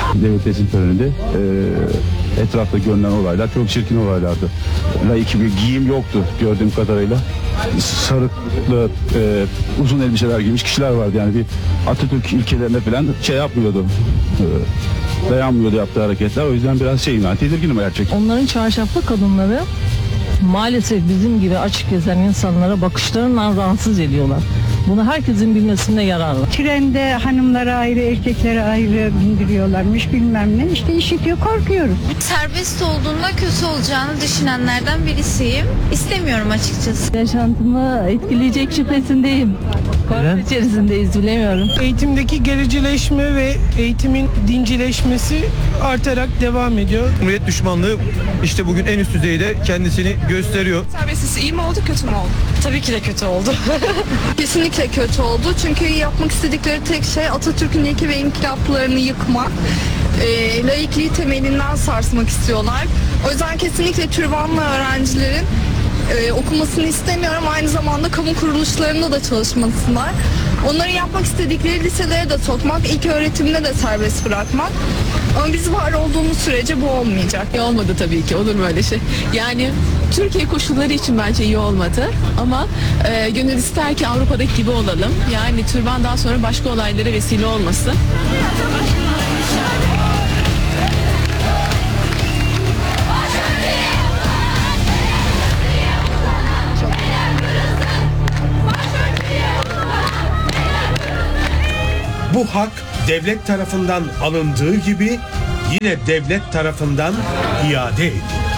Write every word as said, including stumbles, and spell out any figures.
devlet teslim töreninde e, etrafta görünen olaylar çok çirkin olaylardı. Laik bir giyim yoktu gördüğüm kadarıyla. Sarıklı e, uzun elbiseler giymiş kişiler vardı, yani bir Atatürk ilkelerine falan şey yapmıyordu. E, dayanmıyordu yaptığı hareketler. O yüzden biraz şeyim, yani tedirginim gerçekten. Onların çarşaflı kadınları maalesef bizim gibi açık gezen insanlara bakışlarından rahatsız ediyorlar. Bunu herkesin bilmesinde yarar var. Trende hanımlara ayrı, erkeklere ayrı bindiriyorlarmış bilmem ne. İşte işitiyor, korkuyoruz. Serbest olduğunda kötü olacağını düşünenlerden birisiyim. İstemiyorum açıkçası. Yaşantımı etkileyecek şüphesindeyim. Korku içerisindeyiz, bilemiyorum. Eğitimdeki gericileşme ve eğitimin dincileşmesi artarak devam ediyor. Cumhuriyet düşmanlığı işte bugün en üst düzeyde kendisini gösteriyor. Serbestisi iyi mi oldu, kötü mü oldu? Tabii ki de kötü oldu. Kesinlikle kötü oldu. Çünkü yapmak istedikleri tek şey Atatürk'ün ilke ve inkılaplarını yıkmak. E, laikliği temelinden sarsmak istiyorlar. O yüzden kesinlikle türbanlı öğrencilerin e, okumasını istemiyorum. Aynı zamanda kamu kuruluşlarında da çalışmasınlar. Onların yapmak istedikleri liselere de sokmak, ilk öğretimde de serbest bırakmak. Ama biz var olduğumuz sürece bu olmayacak. İyi olmadı tabii ki, olur mu öyle şey? Yani Türkiye koşulları için bence iyi olmadı ama e, gönül ister ki Avrupa'daki gibi olalım. Yani türban daha sonra başka olaylara vesile olmasın. Bu hak devlet tarafından alındığı gibi yine devlet tarafından iade edilir.